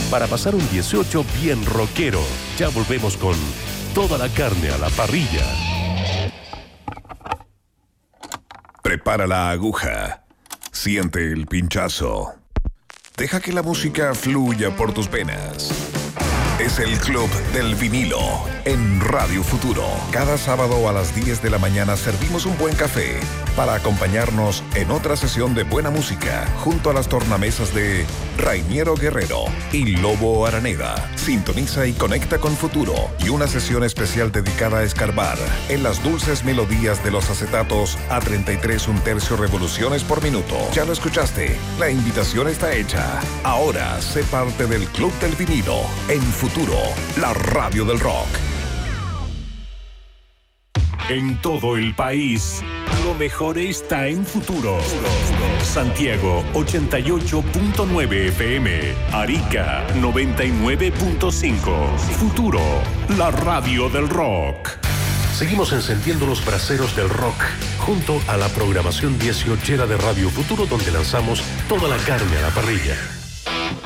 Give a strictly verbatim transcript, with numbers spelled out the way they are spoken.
para pasar un dieciocho bien rockero. Ya volvemos con toda la carne a la parrilla. Prepara la aguja. Siente el pinchazo. Deja que la música fluya por tus venas. Es el Club del Vinilo en Radio Futuro. Cada sábado a las diez de la mañana servimos un buen café para acompañarnos en otra sesión de buena música junto a las tornamesas de Rainiero Guerrero y Lobo Araneda. Sintoniza y conecta con Futuro y una sesión especial dedicada a escarbar en las dulces melodías de los acetatos a treinta y tres un tercio revoluciones por minuto. Ya lo escuchaste, la invitación está hecha. Ahora sé parte del Club del Vinilo en Futuro. Futuro, la radio del rock. En todo el país, lo mejor está en Futuro. Santiago ochenta y ocho punto nueve F M, Arica noventa y nueve punto cinco. Futuro, la radio del rock. Seguimos encendiendo los braseros del rock junto a la programación dieciochera de Radio Futuro, donde lanzamos toda la carne a la parrilla.